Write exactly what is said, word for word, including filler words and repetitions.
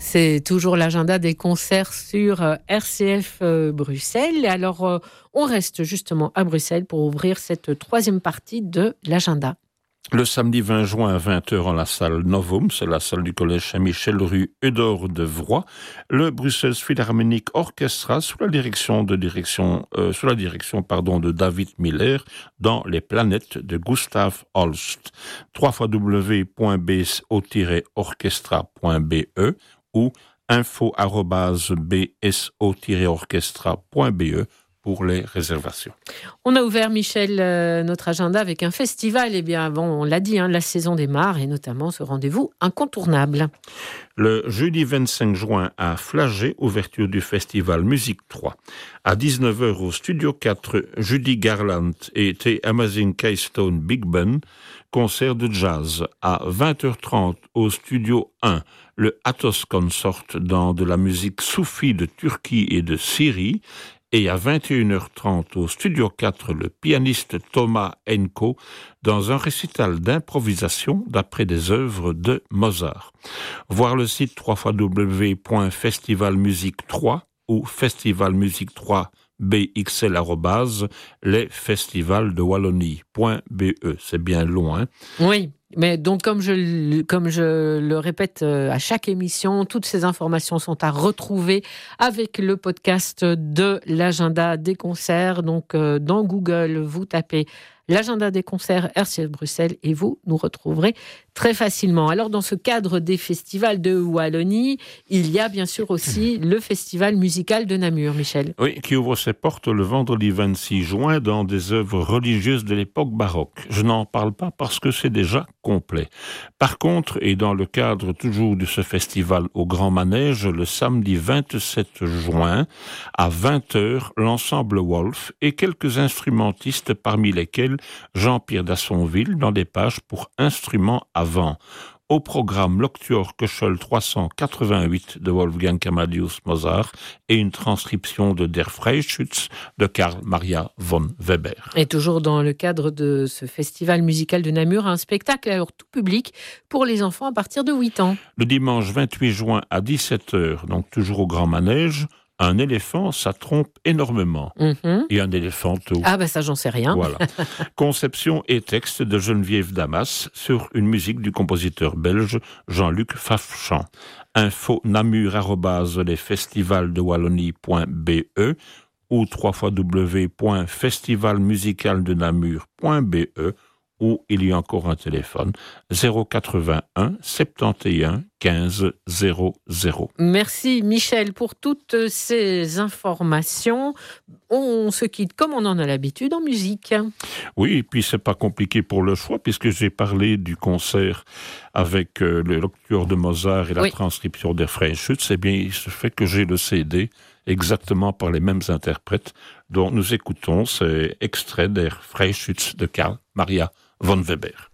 C'est toujours l'agenda des concerts sur R C F euh, Bruxelles. Alors, euh, on reste justement à Bruxelles pour ouvrir cette troisième partie de l'agenda. Le samedi vingt juin à vingt heures en la salle Novum, c'est la salle du collège Saint-Michel rue Eudore de Vroy, le Brussels Philharmonic Orchestra sous la direction de direction euh, sous la direction pardon de David Miller dans les planètes de Gustav Holst. w w w point b s o tiret orchestra point b e ou info arobase b s o tiret orchestra point b e pour les réservations. On a ouvert, Michel, euh, notre agenda avec un festival. Eh bien, avant, on l'a dit, hein, la saison démarre et notamment ce rendez-vous incontournable. Le jeudi vingt-cinq juin à Flagey, ouverture du festival Musique trois. À dix-neuf heures au Studio quatre, Judy Garland et The Amazing Keystone Big Band, concert de jazz. À vingt heures trente au Studio un, le Athos Consort dans de la musique soufie de Turquie et de Syrie. Et à vingt et une heures trente au Studio quatre, le pianiste Thomas Henko dans un récital d'improvisation d'après des œuvres de Mozart. Voir le site w w w point festival musique trois ou festival musique trois b x l arobase les festivals de Wallonie point b e. C'est bien loin. Oui. Mais donc, comme je, comme je le répète à chaque émission, toutes ces informations sont à retrouver avec le podcast de l'agenda des concerts. Donc, dans Google, vous tapez l'agenda des concerts R C F Bruxelles et vous nous retrouverez très facilement. Alors, dans ce cadre des festivals de Wallonie, il y a bien sûr aussi le festival musical de Namur, Michel. Oui, qui ouvre ses portes le vendredi vingt-six juin dans des œuvres religieuses de l'époque baroque. Je n'en parle pas parce que c'est déjà complet. Par contre, et dans le cadre toujours de ce festival au Grand Manège, le samedi vingt-sept juin à vingt heures, l'ensemble Wolf et quelques instrumentistes parmi lesquels Jean-Pierre Dassonville dans des pages pour instruments à vent. Au programme l'Octuor Köchel trois cent quatre-vingt-huit de Wolfgang Amadeus Mozart et une transcription de Der Freischütz de Karl Maria von Weber. Et toujours dans le cadre de ce festival musical de Namur, un spectacle alors tout public pour les enfants à partir de huit ans. Le dimanche vingt-huit juin à dix-sept heures, donc toujours au Grand Manège, un éléphant, ça trompe énormément. Mm-hmm. Et un éléphanteau. Ah ben ça, j'en sais rien. Voilà. Conception et texte de Geneviève Damas sur une musique du compositeur belge Jean-Luc Fafchamp. Info namur arobase les festivals de Wallonie point b e ou w w w point festival musical de namur point b e où il y a encore un téléphone zéro quatre-vingt-un soixante et un quinze zéro zéro. Merci Michel pour toutes ces informations. On se quitte comme on en a l'habitude en musique. Oui, et puis c'est pas compliqué pour le choix puisque j'ai parlé du concert avec euh, le l'Octuor de Mozart et la oui. transcription des Freischütz. Eh bien, il se fait que j'ai le C D exactement par les mêmes interprètes dont nous écoutons ces extraits des Freischütz de Karl Maria von Weber.